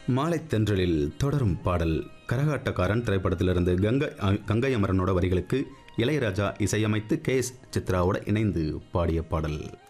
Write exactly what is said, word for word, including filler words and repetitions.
மாலை தென்றலில் தொடரும் பாடல் கரகாட்டக்காரன் திரைப்படத்திலிருந்து கங்கை கங்கை அமரனோட வரிகளுக்கு இளையராஜா இசையமைத்து கே எஸ் சித்ராவோட இணைந்து பாடிய பாடல்.